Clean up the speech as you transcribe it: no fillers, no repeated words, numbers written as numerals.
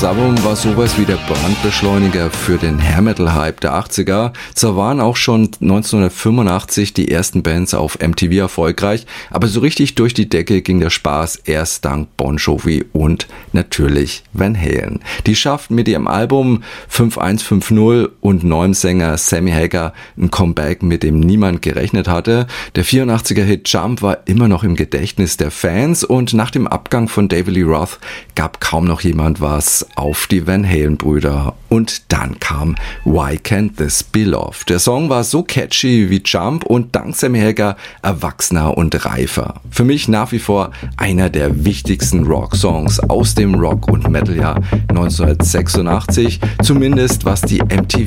Das Album war sowas wie der Brandbeschleuniger für den Hair-Metal-Hype der 80er. Zwar waren auch schon 1985 die ersten Bands auf MTV erfolgreich, aber so richtig durch die Decke ging der Spaß erst dank Bon Jovi und natürlich Van Halen. Die schafften mit ihrem Album 5150 und neuem Sänger Sammy Hagar ein Comeback, mit dem niemand gerechnet hatte. Der 84er-Hit Jump war immer noch im Gedächtnis der Fans und nach dem Abgang von David Lee Roth gab kaum noch jemand was auf die Van Halen-Brüder. Und dann kam Why Can't This Be Love? Der Song war so catchy wie Jump und dank Sammy Hagar erwachsener und reifer. Für mich nach wie vor einer der wichtigsten Rock-Songs aus dem Rock- und Metal-Jahr 1986, zumindest was die MTV